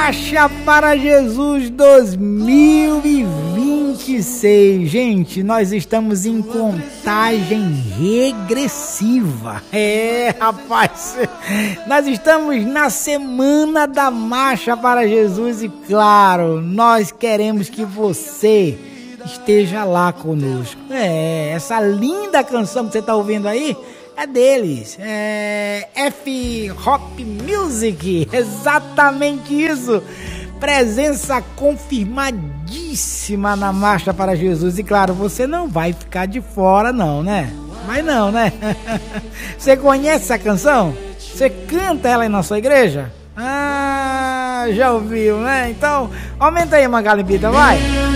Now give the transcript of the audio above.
Marcha para Jesus 2026. Gente, nós estamos em contagem regressiva. Rapaz, nós estamos na semana da Marcha para Jesus e, claro, nós queremos que você esteja lá conosco. Essa linda canção que você está ouvindo aí é deles, F-Hop Music, exatamente isso. Presença confirmadíssima na Marcha para Jesus. E claro, você não vai ficar de fora não, né? Vai não, né? Você conhece essa canção? Você canta ela aí na sua igreja? Já ouviu, né? Então, aumenta aí, Magalipita, vai!